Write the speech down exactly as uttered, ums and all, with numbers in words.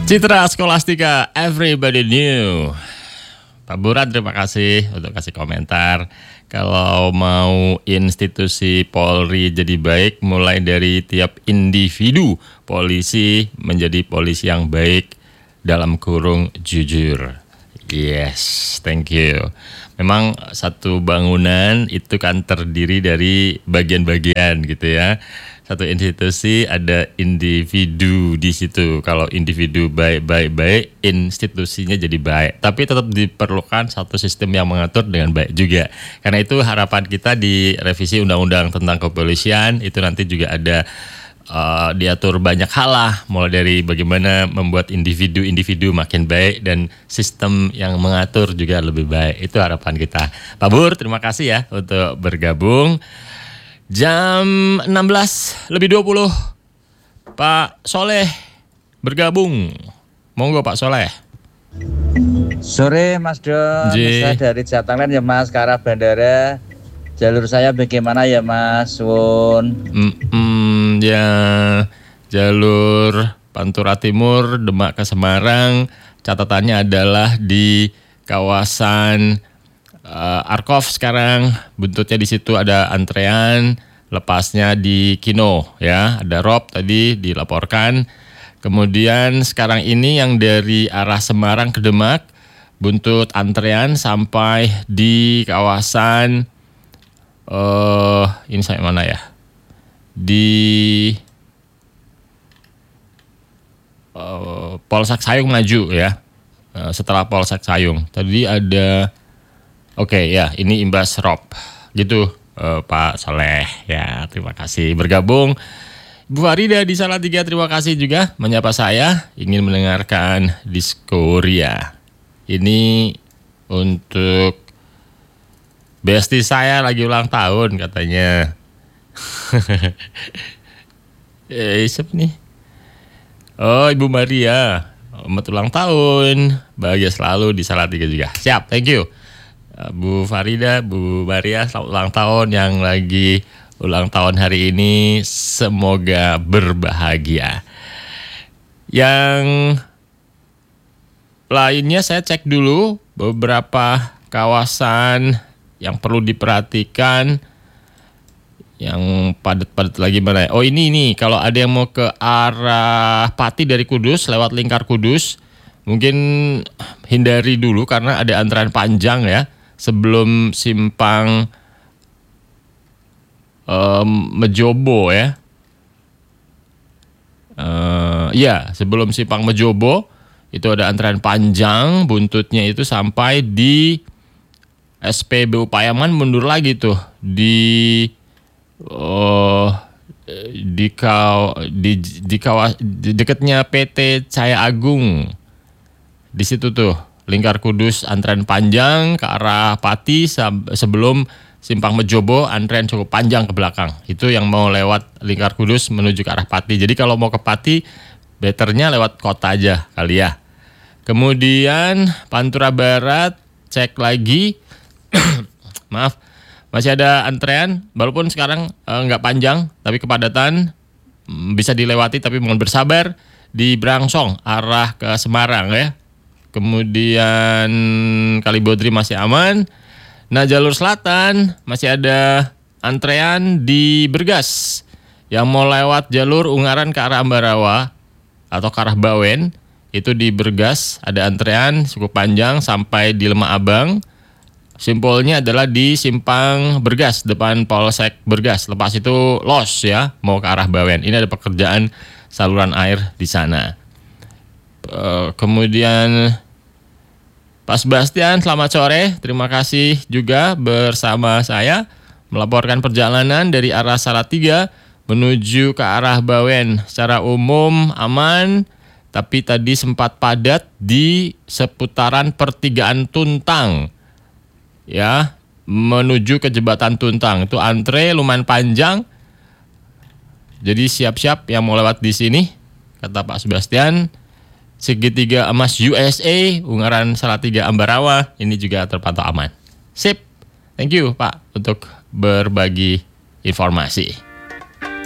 Citra Skolastika, everybody knew. Pak Buran, terima kasih untuk kasih komentar. Kalau mau institusi Polri jadi baik, mulai dari tiap individu polisi menjadi polisi yang baik, dalam kurung jujur. Yes, thank you. Memang satu bangunan itu kan terdiri dari bagian-bagian gitu ya. Satu institusi ada individu di situ. Kalau individu baik-baik-baik, institusinya jadi baik. Tapi tetap diperlukan satu sistem yang mengatur dengan baik juga. Karena itu harapan kita di revisi Undang-Undang tentang Kepolisian itu nanti juga ada uh, diatur banyak hal lah. Mulai dari bagaimana membuat individu-individu makin baik dan sistem yang mengatur juga lebih baik. Itu harapan kita. Pak Bur, terima kasih ya untuk bergabung. Jam enam belas lebih dua puluh, Pak Soleh bergabung. Monggo Pak Soleh. Sore Mas Don, saya dari Jatanglen ya Mas, ke arah bandara. Jalur saya bagaimana ya Mas Won? Mm -mm, ya, jalur Pantura Timur, Demak ke Semarang. Catatannya adalah di kawasan Uh, Arkov sekarang, buntutnya di situ ada antrean, lepasnya di Kino ya, ada Rob tadi dilaporkan. Kemudian sekarang ini yang dari arah Semarang ke Demak, buntut antrean sampai di kawasan uh, ini saya mana ya? Di uh, Polsek Sayung maju ya. Uh, setelah Polsek Sayung tadi ada. Oke okay, ya, ini imbas Rob gitu uh, Pak Soleh ya, terima kasih bergabung. Bu Farida di Salatiga, terima kasih juga menyapa saya, ingin mendengarkan Diskoria. Ini untuk bestie saya lagi ulang tahun katanya. Eh, siapa nih? Oh, Ibu Maria, selamat ulang tahun, bahagia selalu di Salatiga juga. Siap, thank you. Bu Farida, Bu Maria, selamat ulang tahun yang lagi ulang tahun hari ini, semoga berbahagia. Yang lainnya saya cek dulu beberapa kawasan yang perlu diperhatikan, yang padat-padat lagi mana. Oh ini nih, kalau ada yang mau ke arah Pati dari Kudus lewat Lingkar Kudus, mungkin hindari dulu karena ada antrean panjang ya. Sebelum simpang um, Mejobo ya, uh, ya sebelum simpang Mejobo itu ada antrean panjang, buntutnya itu sampai di S P B U Payaman, mundur lagi tuh di uh, di kaw di di kawas di dekatnya P T Cahaya Agung, di situ tuh. Lingkar Kudus antrean panjang ke arah Pati sebelum simpang Mejobo, antrean cukup panjang ke belakang. Itu yang mau lewat Lingkar Kudus menuju ke arah Pati. Jadi kalau mau ke Pati, betternya lewat kota aja kali ya. Kemudian Pantura Barat, cek lagi. Maaf, masih ada antrean. Walaupun sekarang eh, nggak panjang, tapi kepadatan bisa dilewati. Tapi mohon bersabar di Brangsong arah ke Semarang ya. Kemudian Kalibodri masih aman. Nah, jalur selatan masih ada antrean di Bergas. Yang mau lewat jalur Ungaran ke arah Ambarawa atau ke arah Bawen, itu di Bergas ada antrean cukup panjang sampai di Lemah Abang. Simpolnya adalah di Simpang Bergas, depan Polsek Bergas. Lepas itu los ya, mau ke arah Bawen. Ini ada pekerjaan saluran air di sana. Uh, kemudian Pak Sebastian, selamat sore. Terima kasih juga bersama saya melaporkan perjalanan dari arah Salatiga menuju ke arah Bawen. Secara umum aman, tapi tadi sempat padat di seputaran pertigaan Tuntang. Ya, menuju ke jembatan Tuntang. Itu antre lumayan panjang. Jadi siap-siap yang mau lewat di sini, kata Pak Sebastian. Segitiga emas U S A, Ungaran Salatiga Ambarawa, ini juga terpantau aman. Sip, thank you Pak untuk berbagi informasi.